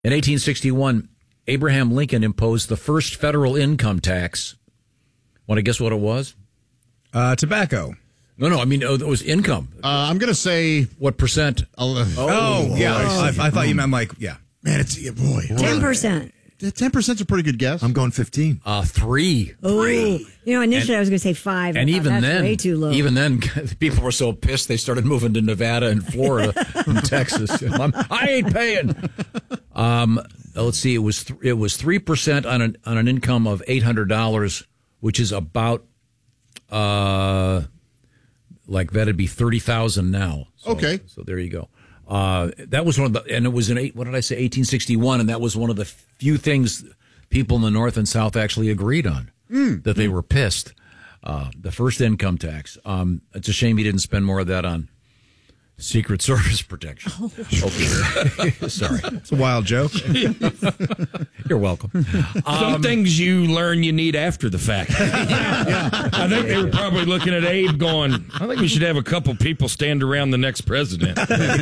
In 1861, Abraham Lincoln imposed the first federal income tax. Want to guess what it was? Tobacco. No, I mean, it was income. I'm going to say... What percent? Yeah. I thought you meant like, yeah. Man, it's... Boy. 10%. 10% is a pretty good guess. I'm going 15. 3. Oh, initially I was going to say 5. And even that's then, way too low. even then, people were so pissed they started moving to Nevada and Florida and Texas. I ain't paying. Let's see. It was 3% on an income of $800, which is about like that'd be $30,000 now. So, okay, so there you go. That was one of the, and it was in 1861, and that was one of the few things people in the North and South actually agreed on, that they were pissed. The first income tax. It's a shame he didn't spend more of that on Secret Service protection. Okay. Sorry. It's a wild joke. You're welcome. Some things you learn you need after the fact. I think they were probably looking at Abe going, I think we should have a couple people stand around the next president.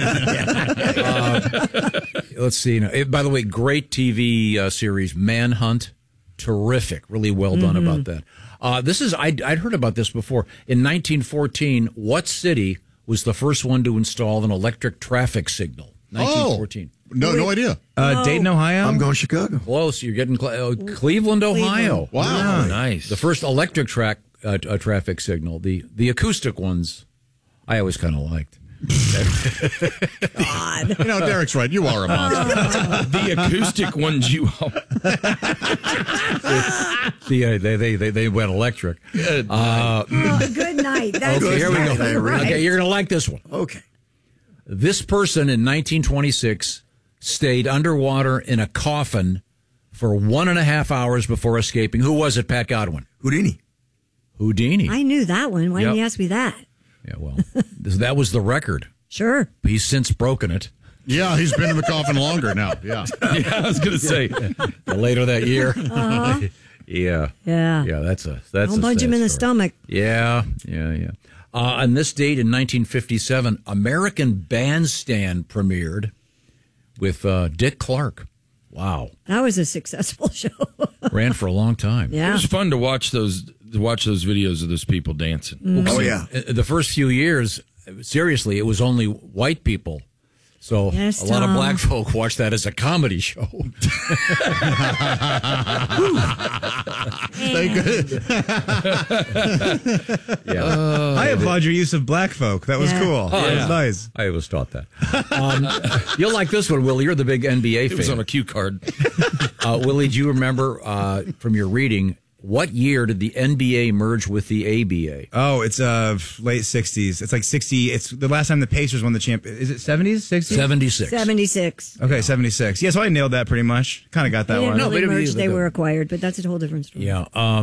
Let's see. Now, by the way, great TV series, Manhunt. Terrific. Really well done about that. I'd heard about this before. In 1914, what city was the first one to install an electric traffic signal? 1914. No idea. Dayton, Ohio? I'm going Chicago. Close. You're getting Cleveland, Ohio. Wow. Nice. The first electric traffic signal. The acoustic ones, I always kind of liked. God. Derek's right. You are a monster. The acoustic ones you all. They went electric. Good night. That's Okay, here we go. exactly right. Okay, you're going to like this one. Okay. This person in 1926 stayed underwater in a coffin for 1.5 hours before escaping. Who was it, Pat Godwin? Houdini. Houdini. I knew that one. Why didn't you ask me that? Yeah, well, that was the record. Sure. He's since broken it. Yeah, he's been in the coffin longer now. Yeah. Yeah, I was going to say. Later that year. Yeah. That's Don't punch him in the stomach. Yeah. On this date in 1957, American Bandstand premiered with Dick Clark. Wow. That was a successful show. Ran for a long time. It Yeah. was fun to watch those videos of those people dancing. Oh, yeah. The first few years, seriously, it was only white people. So Yes, a lot of Tom. black folk watch that as a comedy show. Yeah. I applaud your use of black folk. That was Yeah. cool. That was nice. I was taught that. You'll like this one, Willie. You're the big NBA It was fan. on a cue card. Willie, do you remember from your reading, what year did the NBA merge with the ABA? Oh, it's late 60s. It's like 60. It's the last time the Pacers won the champ. Is it 70s, 60s? 76. 76. Okay, 76. Yeah, so I nailed that pretty much. Kind of got that They didn't one. really but it- merge, they were acquired, but that's a whole different story. Yeah.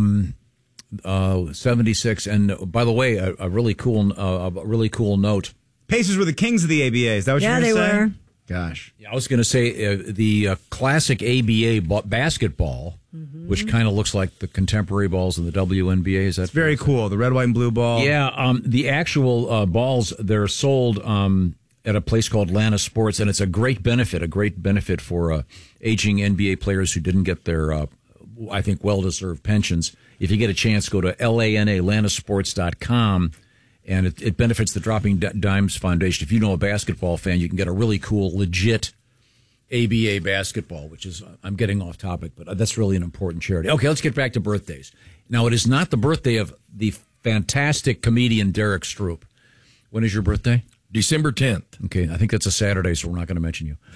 76. And by the way, a really cool note. Pacers were the kings of the ABA. Is that what Yeah, you're they going to say? were. Gosh. I was going to say the classic ABA basketball, which kind of looks like the contemporary balls in the WNBA. Is that It's very cool. The red, white, and blue ball. Yeah, the actual balls, they're sold at a place called Lana Sports, and it's a great benefit for aging NBA players who didn't get their, I think, well-deserved pensions. If you get a chance, go to lanasports.com, and it benefits the Dropping Dimes Foundation. If you know a basketball fan, you can get a really cool, legit ABA basketball, which is, I'm getting off topic, but that's really an important charity. Okay, let's get back to birthdays. Now, it is not the birthday of the fantastic comedian Derek Stroop. When is your birthday? December 10th. Okay, I think that's a Saturday, so we're not going to mention you.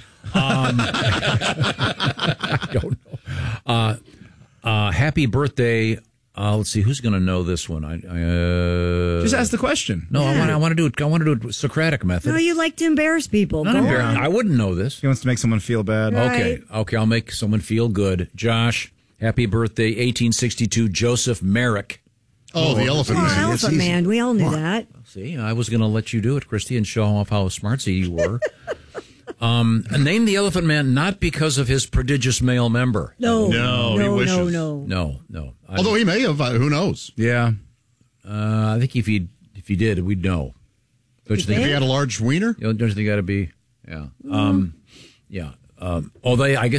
I don't know. Happy birthday. Let's see, who's going to know this one? Just ask the question. No, I want to do it. I want to do it Socratic method. No, you like to embarrass people. Not Go embarrassing. on. I wouldn't know this. He wants to make someone feel bad. Right. Okay, I'll make someone feel good. Josh, happy birthday, 1862, Joseph Merrick. Oh, the elephant. Oh, Man. Elephant Man. We all knew that. See, I was going to let you do it, Christy, and show off how smartsy you were. Named the Elephant Man not because of his prodigious male member. No, he wishes. No. Although he may have. Who knows? Yeah. I think if he did, we'd know. Don't you If think? he had a large wiener? Don't you think that'd be? Yeah. Yeah. Although I guess